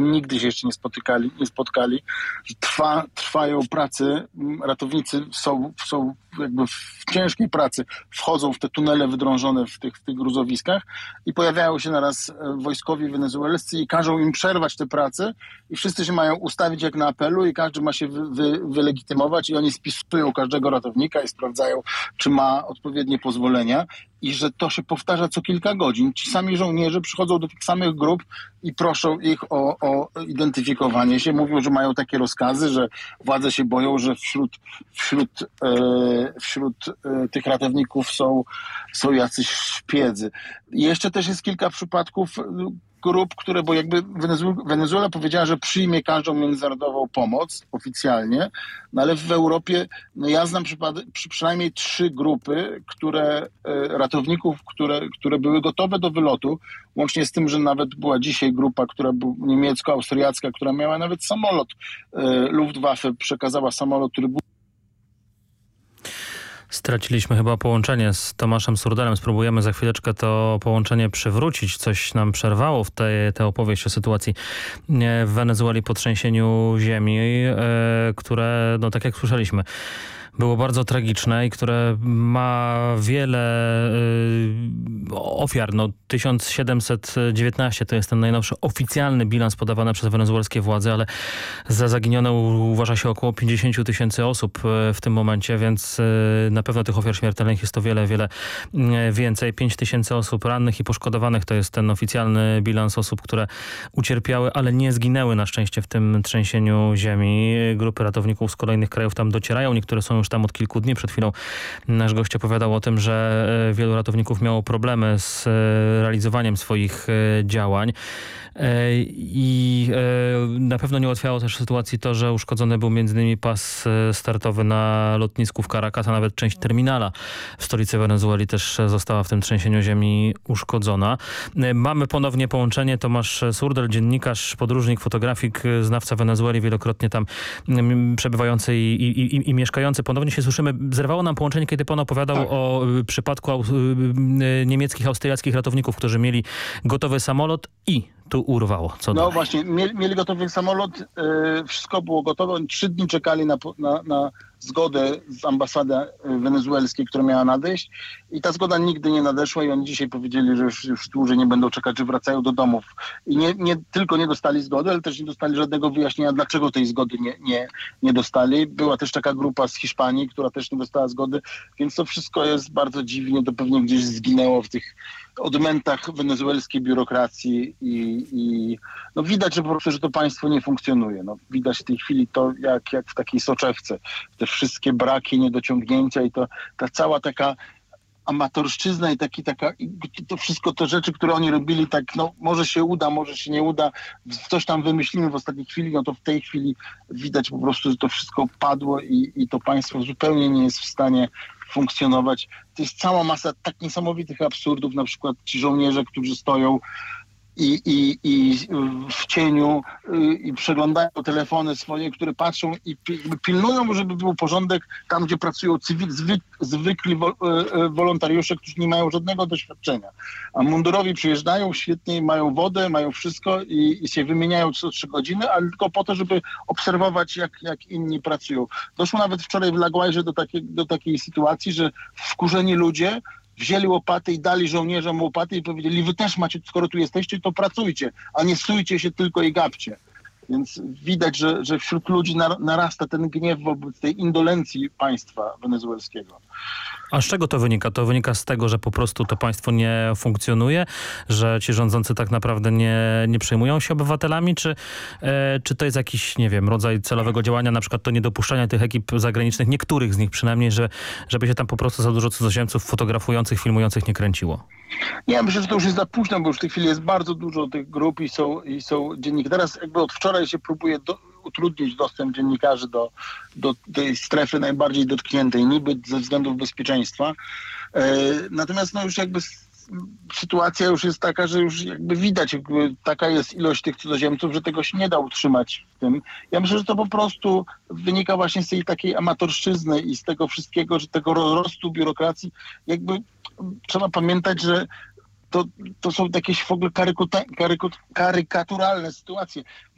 nigdy się jeszcze nie spotkali. Trwają prace, ratownicy są jakby w ciężkiej pracy, wchodzą w te tunele wydrążone w tych gruzowiskach i pojawiają się naraz wojskowi wenezuelscy i każą im przerwać te prace i wszyscy się mają ustawić jak na apelu i każdy ma się wylegitymować i oni spisują każdego ratownika i sprawdzają, czy ma odpowiednie pozwolenia i że to się powtarza co kilka godzin. Ci sami żołnierze przychodzą do tych samych grup i proszą ich o identyfikowanie się. Mówią, że mają takie rozkazy, że władze się boją, że wśród tych ratowników są jacyś szpiedzy. I jeszcze też jest kilka przypadków grup, które, bo jakby Wenezuela powiedziała, że przyjmie każdą międzynarodową pomoc oficjalnie, no ale w Europie, no ja znam przynajmniej 3 grupy, ratowników, które były gotowe do wylotu, łącznie z tym, że nawet była dzisiaj grupa, która była niemiecko-austriacka, która miała nawet samolot. Luftwaffe przekazała samolot, który był. Straciliśmy chyba połączenie z Tomaszem Surdelem. Spróbujemy za chwileczkę to połączenie przywrócić. Coś nam przerwało w tę opowieść o sytuacji w Wenezueli po trzęsieniu ziemi, które, no tak jak słyszeliśmy, było bardzo tragiczne i które ma wiele ofiar. No, 1719 to jest ten najnowszy oficjalny bilans podawany przez wenezuelskie władze, ale za zaginione uważa się około 50 000 osób w tym momencie, więc na pewno tych ofiar śmiertelnych jest to wiele, wiele więcej. 5000 osób rannych i poszkodowanych to jest ten oficjalny bilans osób, które ucierpiały, ale nie zginęły na szczęście w tym trzęsieniu ziemi. Grupy ratowników z kolejnych krajów tam docierają. Niektóre są już tam od kilku dni. Przed chwilą nasz gość opowiadał o tym, że wielu ratowników miało problemy z realizowaniem swoich działań. I na pewno nie ułatwiało też sytuacji to, że uszkodzony był m.in. pas startowy na lotnisku w Caracas, a nawet część terminala w stolicy Wenezueli też została w tym trzęsieniu ziemi uszkodzona. Mamy ponownie połączenie. Tomasz Surdel, dziennikarz, podróżnik, fotografik, znawca Wenezueli, wielokrotnie tam przebywający i mieszkający. Ponownie się słyszymy. Zerwało nam połączenie, kiedy pan opowiadał o przypadku niemieckich, austriackich ratowników, którzy mieli gotowy samolot i tu urwało. Co dalej? Właśnie, mieli gotowy samolot, wszystko było gotowe. Oni 3 dni czekali na zgodę z ambasady wenezuelskiej, która miała nadejść i ta zgoda nigdy nie nadeszła i oni dzisiaj powiedzieli, że już dłużej nie będą czekać, że wracają do domów. I nie tylko nie dostali zgody, ale też nie dostali żadnego wyjaśnienia, dlaczego tej zgody nie dostali. Była też taka grupa z Hiszpanii, która też nie dostała zgody, więc to wszystko jest bardzo dziwnie, to pewnie gdzieś zginęło w tych odmętach wenezuelskiej biurokracji i no widać, że po prostu, że to państwo nie funkcjonuje. No, widać w tej chwili to jak w takiej soczewce. Te wszystkie braki, niedociągnięcia i ta cała taka amatorszczyzna i to wszystko te rzeczy, które oni robili, tak no może się uda, może się nie uda, coś tam wymyślimy w ostatniej chwili, no to w tej chwili widać po prostu, że to wszystko padło i to państwo zupełnie nie jest w stanie funkcjonować. To jest cała masa tak niesamowitych absurdów, na przykład ci żołnierze, którzy stoją i w cieniu i przeglądają telefony swoje, które patrzą i pilnują, żeby był porządek tam, gdzie pracują zwykli wolontariusze, którzy nie mają żadnego doświadczenia. A mundurowi przyjeżdżają świetnie, mają wodę, mają wszystko i się wymieniają co 3 godziny, ale tylko po to, żeby obserwować, jak inni pracują. Doszło nawet wczoraj w La Guairze do takiej sytuacji, że wkurzeni ludzie wzięli łopaty i dali żołnierzom łopaty i powiedzieli, wy też macie, skoro tu jesteście, to pracujcie, a nie stójcie się tylko i gapcie. Więc widać, że wśród ludzi narasta ten gniew wobec tej indolencji państwa wenezuelskiego. A z czego to wynika? To wynika z tego, że po prostu to państwo nie funkcjonuje, że ci rządzący tak naprawdę nie przejmują się obywatelami, czy to jest jakiś, nie wiem, rodzaj celowego działania, na przykład to niedopuszczania tych ekip zagranicznych, niektórych z nich przynajmniej, żeby się tam po prostu za dużo cudzoziemców fotografujących, filmujących nie kręciło? Ja myślę, że to już jest za późno, bo już w tej chwili jest bardzo dużo tych grup i są dzienniki. Teraz jakby od wczoraj się próbuje utrudnić dostęp dziennikarzy do tej strefy najbardziej dotkniętej, niby ze względów bezpieczeństwa. Natomiast no już jakby sytuacja już jest taka, że już jakby widać, taka jest ilość tych cudzoziemców, że tego się nie da utrzymać w tym. Ja myślę, że to po prostu wynika właśnie z tej takiej amatorszczyzny i z tego wszystkiego, że tego rozrostu biurokracji. Jakby trzeba pamiętać, że to są jakieś w ogóle karykaturalne sytuacje.